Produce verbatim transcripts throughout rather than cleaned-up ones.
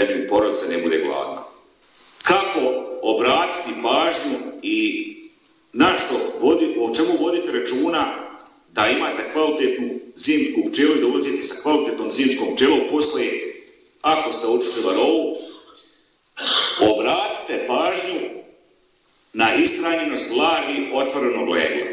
da im porodica ne bude gladna. Kako obratiti pažnju i na što vodi, o čemu vodite računa da imate kvalitetnu zimsku pčelu i da ulazite sa kvalitetnom zimskom pčelom poslije, ako ste očeli varovu, obratite pažnju na ishranjenost larvi otvorenog legla.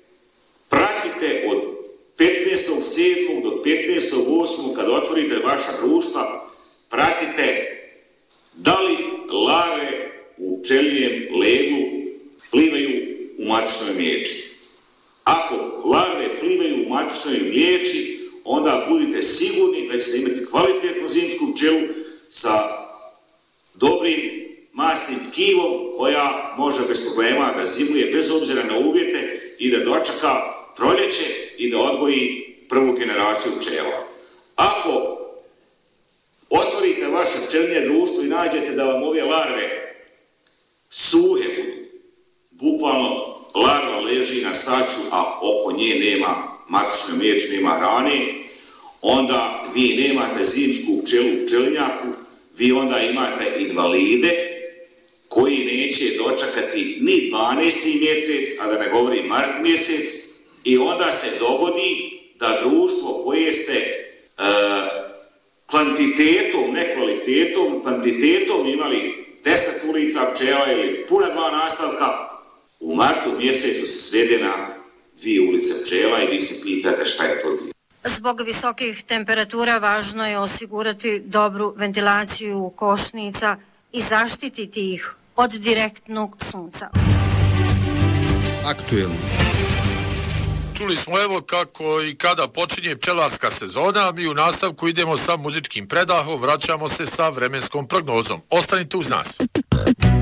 Pratite od petnaestog sedmog do petnaestog osmog kad otvorite vaša društva, pratite da li larve u pčelijem leglu plivaju u matičnoj mliječi. Ako larve plivaju u matičnoj mliječi, onda budite sigurni da ćete imati kvalitetnu zimsku pčelu sa dobrim masnim tkivom koja može bez problema da zimuje bez obzira na uvjete i da dočeka proljeće i da odgoji prvu generaciju pčela. Ako otvorite vaše pčelinje društvo i nađete da vam ove larve suhe budu, bukvalno larva leži na saču, a oko nje nema matične mliječi, nema hrane, onda vi nemate zimsku pčelu u pčelinjaku, vi onda imate invalide koji neće dočekati ni dvanaesti mjesec, a da ne govori mart mjesec, i onda se dogodi da društvo koje ste uh, kvantitetom, ne kvalitetom, kvantitetom imali deset ulica pčela ili puna dva nastavka, u martu mjesecu se svede na dvije ulice pčela i vi se pitate šta je to bilo. Zbog visokih temperatura važno je osigurati dobru ventilaciju košnica i zaštititi ih od direktnog sunca. Aktuelno. Čuli smo evo kako i kada počinje pčelarska sezona, mi u nastavku idemo sa muzičkim predahom, vraćamo se sa vremenskom prognozom. Ostanite uz nas.